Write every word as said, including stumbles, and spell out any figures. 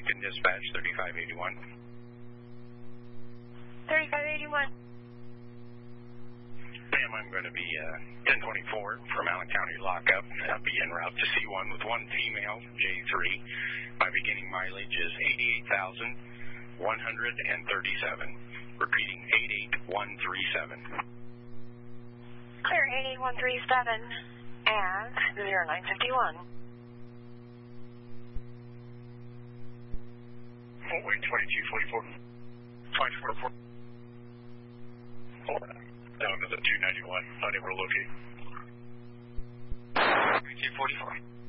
Lincoln Dispatch, thirty-five eighty-one. thirty-five eighty-one. Ma'am, I'm going to be uh, ten twenty-four from Allen County lockup. I'll be en route to C one with one female, J three. My beginning mileage is eighty-eight thousand one hundred thirty-seven. Repeating, eighty-eight thousand one hundred thirty-seven. Clear eighty-eight thousand one hundred thirty-seven and zero nine fifty-one. Oh, wait, twenty-two forty-four. twenty-two forty-four. Oh, down to the two ninety-one. Unable to locate. twenty-two forty-four.